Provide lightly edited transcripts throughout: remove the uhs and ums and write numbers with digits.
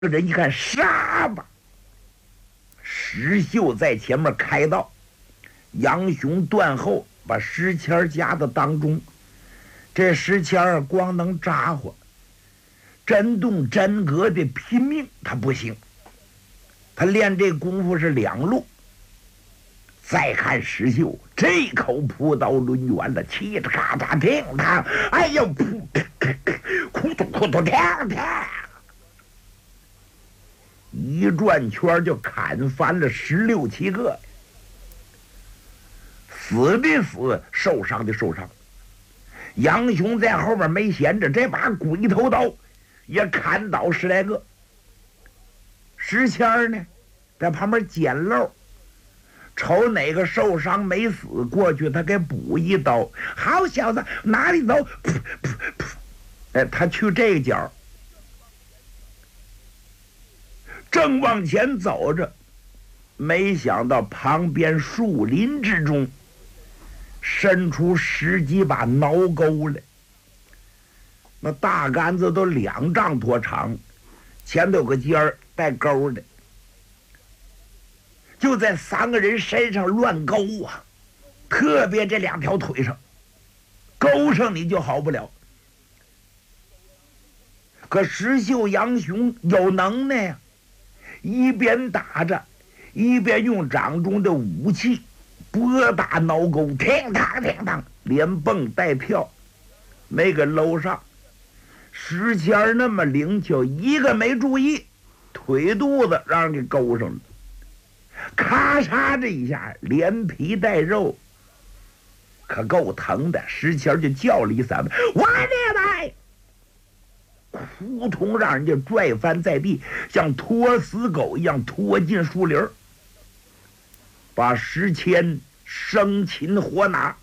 这人一看，杀吧！石秀在前面开道，杨雄断后，把石谦夹在当中。这石谦光能扎呼，真动真格的拼命，他不行。他练这功夫是两路。再看石秀，这口朴刀抡圆了，气着咔嚓听他，哎呦，噗，哭突哭突，听听，一转圈就砍翻了16、17个，死的死，受伤的受伤。杨雄在后边没闲着，这把鬼头刀也砍倒10来个。石谦呢，在旁边捡漏。瞅哪个受伤没死，过去他给补一刀。好小子，哪里走？噗噗噗！哎，他去这个角，正往前走着，没想到旁边树林之中伸出10几把挠钩来。那大杆子都2丈多长，前头有个尖儿带钩的。就在3个人身上乱勾啊，特别这2条腿上，勾上你就好不了。可石秀、杨雄有能耐呀，一边打着，一边用掌中的武器拨打挠钩，听当听当，连蹦带跳，没给搂上。石谦那么灵巧，一个没注意，腿肚子让人给勾上了。咔嚓这一下，连皮带肉，可够疼的。石谦就叫了一嗓子：“我的来！”扑通让人家拽翻在地，像拖死狗一样拖进树林，把石谦生擒活拿。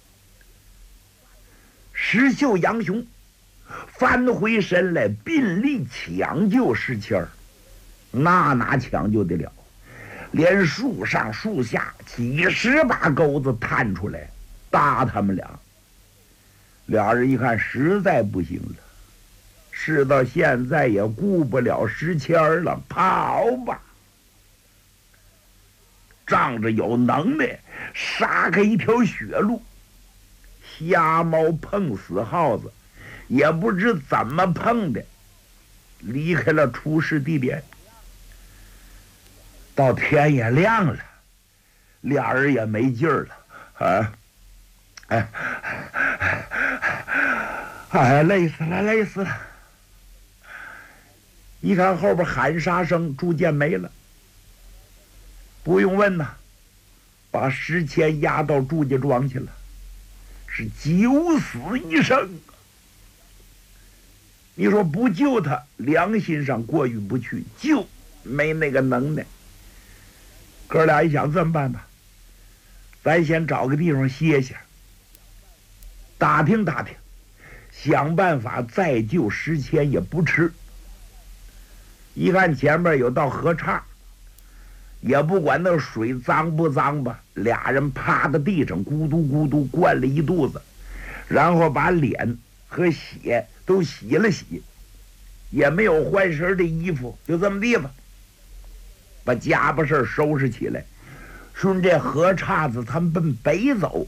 石秀、杨雄翻回身来，并力抢救石谦，那哪抢救得了？连树上树下几10把钩子探出来打他们俩人一看实在不行了，事到现在也顾不了石谦了，跑吧！仗着有能耐，杀开一条血路，瞎猫碰死耗子，也不知怎么碰的，离开了出事地点。到天也亮了，俩人也没劲儿了啊！哎，累死了，累死了！一看后边喊杀声逐渐没了，不用问呐，把石谦押到祝家庄去了，是九死一生。你说不救他，良心上过意不去；救没那个能耐。哥俩一想，这么办吧，咱先找个地方歇歇，打听打听，想办法再救石谦也不迟。一看前面有道河岔，也不管那水脏不脏吧，俩人趴在地上咕嘟咕嘟灌了一肚子，然后把脸和血都洗了洗，也没有换身的衣服，就这么地吧，把家伙事收拾起来，顺这河岔子他们奔北走，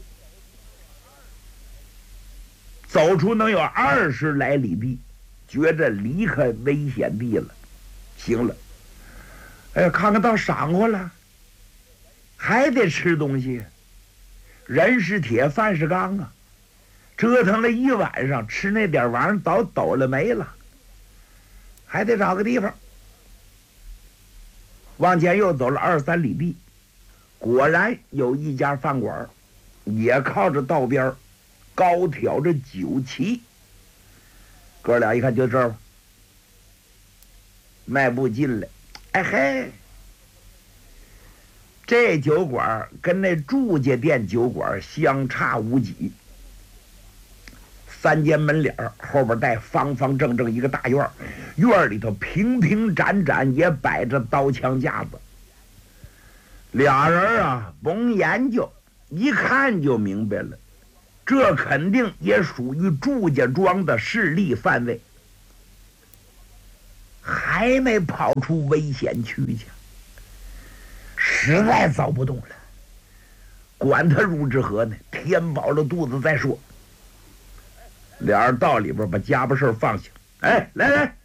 走出能有20来里地，觉着离开危险地了，行了，哎，看看到晌午了，还得吃东西，人是铁，饭是钢啊，折腾了一晚上，吃那点玩意儿早抖了没了，还得找个地方。往前又走了2、3里地，果然有一家饭馆，也靠着道边，高挑着酒旗。哥俩一看就这儿吧，迈步进来，哎嘿，这酒馆跟那祝家店酒馆相差无几。3间门脸，后边带方方正正一个大院，院里头平平展展，也摆着刀枪架子。俩人啊，甭研究，一看就明白了，这肯定也属于祝家庄的势力范围。 还没跑出危险区去，实在走不动了，管他入之何呢？填饱了肚子再说。俩人到里边把家伙事放下。哎，来来，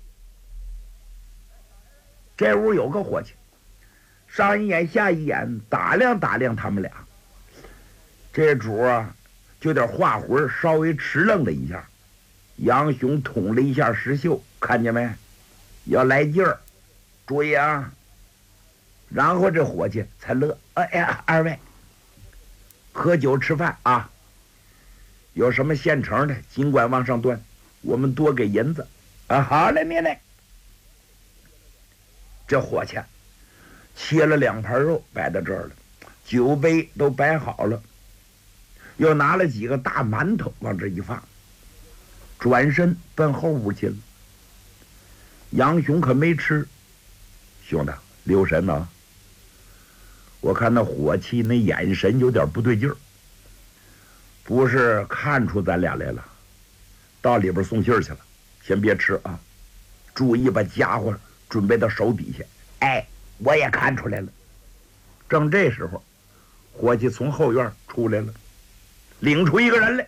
这屋有个伙计，上一眼下一眼打量打量他们俩。这主啊，就点话魂稍微迟愣了一下。杨雄捅了一下石秀，看见没？要来劲儿，注意啊！然后这伙计才乐。哎呀，二位，喝酒吃饭啊！有什么现成的，尽管往上端，我们多给银子啊！好嘞，你嘞。这伙计切了2盘肉摆到这儿了，酒杯都摆好了，又拿了几个大馒头往这一放，转身奔后屋去了。杨雄可没吃，兄弟留神呐！我看那伙计那眼神有点不对劲儿，不是看出咱俩来了，到里边送信儿去了。先别吃啊，注意把家伙准备到手底下。哎，我也看出来了。正这时候，伙计从后院出来了，领出一个人来。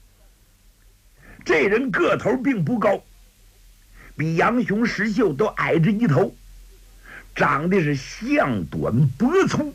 这人个头并不高，比杨雄、石秀都矮着一头，长得是相短脖粗。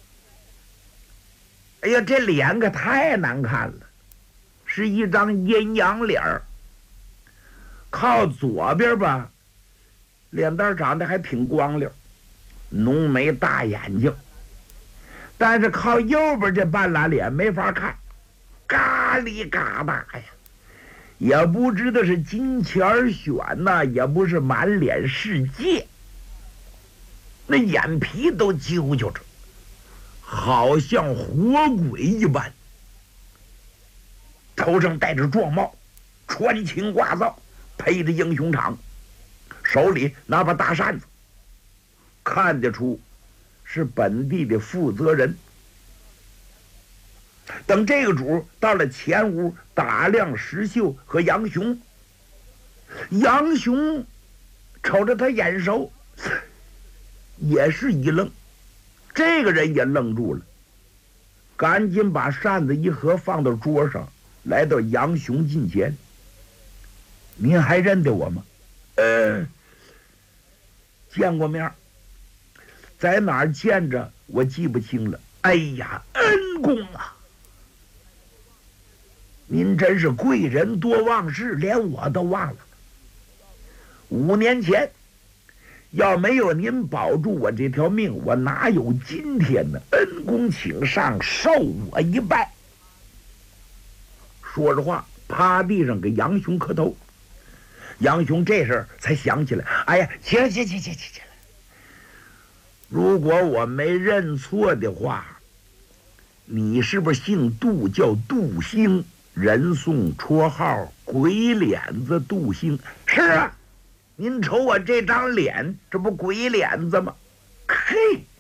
哎呀，这脸可太难看了，是一张阴阳脸儿。靠左边吧，脸蛋长得还挺光溜，浓眉大眼睛。但是靠右边这半拉脸没法看，嘎里嘎达呀，也不知道是金钱选呐，也不是满脸是戒，那眼皮都揪揪着，好像活鬼一般。头上戴着壮帽，穿青挂皂，配着英雄氅，手里拿把大扇子，看得出是本地的负责人。等这个主到了前屋，打量石秀和杨雄，杨雄瞅着他眼熟，也是一愣，这个人也愣住了，赶紧把扇子一合放到桌上，来到杨雄近前。您还认得我吗？见过面，在哪儿见着我记不清了。哎呀，恩公啊，您真是贵人多忘事，连我都忘了。5年前要没有您保住我这条命，我哪有今天呢？恩公请上，受我一拜。说着话，趴地上给杨雄磕头。杨雄这时才想起来，哎呀，起来！如果我没认错的话，你是不是姓杜，叫杜兴，人送绰号鬼脸子杜兴？是啊，您瞅我这张脸，这不鬼脸子吗？嘿，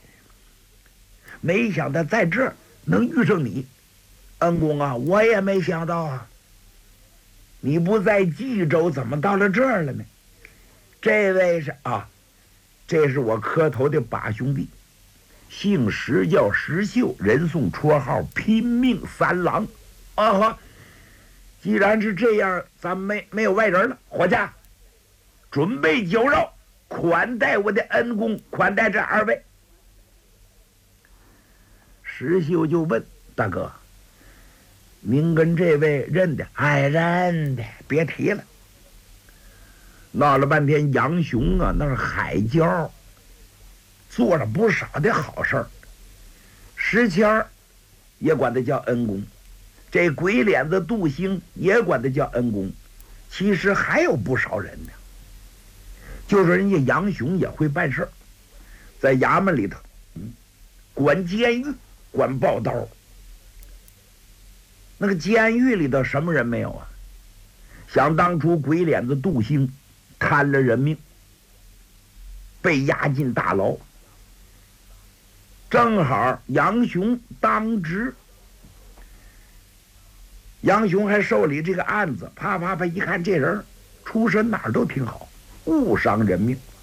没想到在这儿能遇上你，恩公啊，我也没想到啊。你不在冀州，怎么到了这儿了呢？这位是啊，这是我磕头的把兄弟，姓石，叫石秀，人送绰号拼命三郎。啊哈，既然是这样，咱们没有外人了，伙计，准备酒肉款待我的恩公，款待这2位。石秀就问大哥，您跟这位认得？哎，认得，别提了。闹了半天，杨雄啊，那是海椒，做了不少的好事儿。石谦儿也管他叫恩公，这鬼脸子杜兴也管他叫恩公。其实还有不少人呢，就是人家杨雄也会办事儿，在衙门里头，管监狱，管报道。那个监狱里头什么人没有啊？想当初鬼脸子杜兴贪了人命，被押进大牢，正好杨雄当值，杨雄还受理这个案子，啪啪啪一看，这人出身哪儿都挺好， 误伤人命。